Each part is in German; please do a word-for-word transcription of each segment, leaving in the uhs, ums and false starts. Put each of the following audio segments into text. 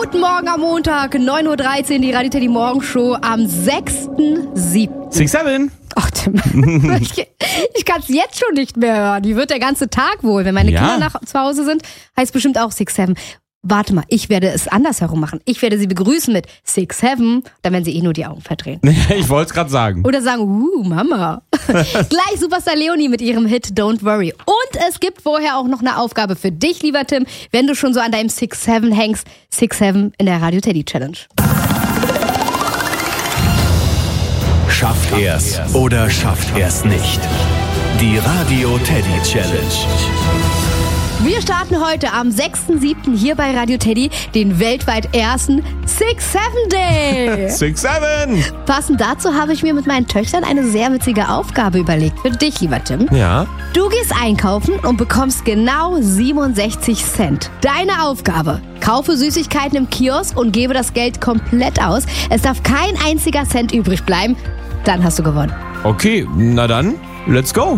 Guten Morgen am Montag, neun Uhr dreizehn, die Radio Teddy Morgenshow am sechsten siebten six seven. Ach, Tim, ich, ich kann es jetzt schon nicht mehr hören. Wie wird der ganze Tag wohl? Wenn meine Ja. Kinder nach, zu Hause sind, heißt bestimmt auch six seven. Warte mal, ich werde es andersherum machen. Ich werde sie begrüßen mit six seven, dann werden sie eh nur die Augen verdrehen. Ich wollte es gerade sagen. Oder sagen, uh, Mama. Gleich Superstar Leonie mit ihrem Hit Don't Worry. Und es gibt vorher auch noch eine Aufgabe für dich, lieber Tim, wenn du schon so an deinem six seven hängst. six seven in der Radio Teddy Challenge. Schafft er's oder schafft er's nicht? Die Radio Teddy Challenge. Wir starten heute am sechsten siebten hier bei Radio Teddy den weltweit ersten six seven Day. six seven. Passend dazu habe ich mir mit meinen Töchtern eine sehr witzige Aufgabe überlegt. Für dich, lieber Tim. Ja. Du gehst einkaufen und bekommst genau siebenundsechzig Cent. Deine Aufgabe: Kaufe Süßigkeiten im Kiosk und gebe das Geld komplett aus. Es darf kein einziger Cent übrig bleiben. Dann hast du gewonnen. Okay, na dann, let's go.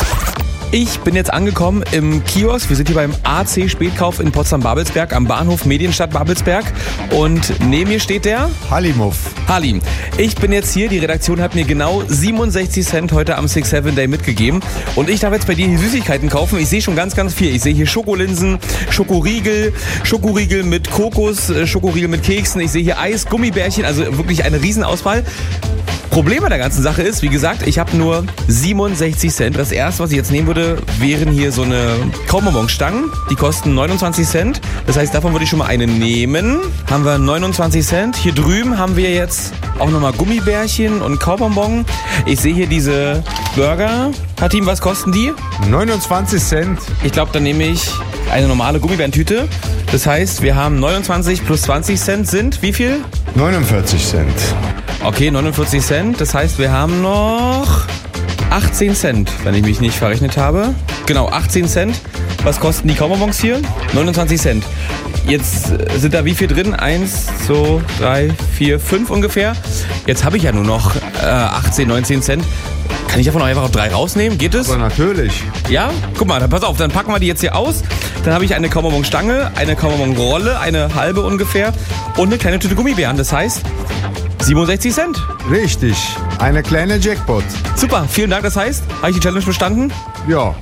Ich bin jetzt angekommen im Kiosk. Wir sind hier beim A C Spätkauf in Potsdam-Babelsberg am Bahnhof Medienstadt Babelsberg. Und neben mir steht der Halimov. Halim. Ich bin jetzt hier. Die Redaktion hat mir genau siebenundsechzig Cent heute am six seven Day mitgegeben. Und ich darf jetzt bei dir die Süßigkeiten kaufen. Ich sehe schon ganz, ganz viel. Ich sehe hier Schokolinsen, Schokoriegel, Schokoriegel mit Kokos, Schokoriegel mit Keksen. Ich sehe hier Eis, Gummibärchen. Also wirklich eine Riesenauswahl. Problem bei der ganzen Sache ist, wie gesagt, ich habe nur siebenundsechzig Cent. Das erste, was ich jetzt nehmen würde, wären hier so eine Kaubonbonstangen. Die kosten neunundzwanzig Cent. Das heißt, davon würde ich schon mal eine nehmen. Haben wir neunundzwanzig Cent. Hier drüben haben wir jetzt auch nochmal Gummibärchen und Kaubonbon. Ich sehe hier diese Burger. Hatim, was kosten die? neunundzwanzig Cent. Ich glaube, dann nehme ich eine normale Gummibärentüte. Das heißt, wir haben neunundzwanzig plus zwanzig Cent sind wie viel? neunundvierzig Cent. Okay, neunundvierzig Cent. Das heißt, wir haben noch achtzehn Cent, wenn ich mich nicht verrechnet habe. Genau, achtzehn Cent. Was kosten die Kaubonbons hier? neunundzwanzig Cent. Jetzt sind da wie viel drin? Eins, zwei, drei, vier, fünf ungefähr. Jetzt habe ich ja nur noch äh, achtzehn, neunzehn Cent. Kann ich davon auch einfach drei rausnehmen? Geht es? Aber natürlich. Ja? Guck mal, dann pass auf, dann packen wir die jetzt hier aus. Dann habe ich eine Kaubonbon-Stange, eine Kaubonbon-Rolle, eine halbe ungefähr und eine kleine Tüte Gummibären. Das heißt siebenundsechzig Cent. Richtig. Eine kleine Jackpot. Super, vielen Dank. Das heißt, habe ich die Challenge bestanden? Ja.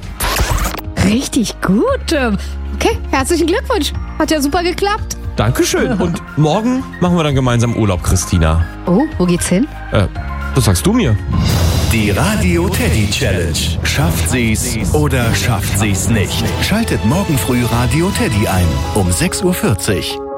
Richtig gut, Tim. Okay, herzlichen Glückwunsch. Hat ja super geklappt. Dankeschön. Und morgen machen wir dann gemeinsam Urlaub, Christina. Oh, wo geht's hin? Äh, das sagst du mir. Die Radio Teddy Challenge. Schafft sie's oder schafft sie's nicht? Schaltet morgen früh Radio Teddy ein um sechs Uhr vierzig.